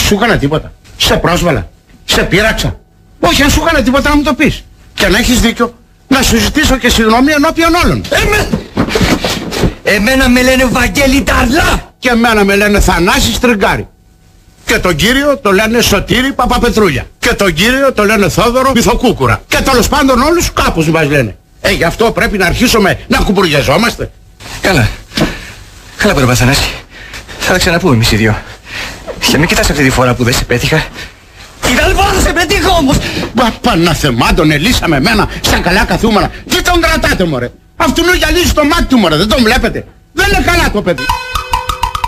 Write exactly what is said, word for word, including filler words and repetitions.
Σου έκανα τίποτα? Σε πρόσβαλα? Σε πείραξα? Όχι, αν σου έκανα τίποτα να μου το πεις. Και να έχεις δίκιο, να σου ζητήσω και συγγνώμη ενώπιον όλων. Εμέ... Εμένα με λένε Βαγγέλη Ταρλά. Και εμένα με λένε Θανάση Στριγκάρη. Και τον κύριο το λένε Σωτήρη Παπαπετρούλια. Και τον κύριο το λένε Θόδωρο Μυθοκούκουρα. Και τέλος πάντων όλους κάπως μας λένε. Ε, γι' αυτό πρέπει να αρχίσουμε να κουμπουριαζόμαστε. Καλά. Καλά πέρα Θανάση. Θα τα ξαναπούμε εμείς οι δυο. Και μην κοιτάς αυτή τη φορά που δεν σε πέτυχα. Ήταν πάνω σε πετύχω όμως. Μα παναθεμάτων ελίσαμε εμένα σαν καλά καθούμενα. Τι τον κρατάτε μωρέ? Αυτού νου γυαλίζει το μάτι του μωρέ, δεν τον βλέπετε? Δεν είναι καλά το παιδί.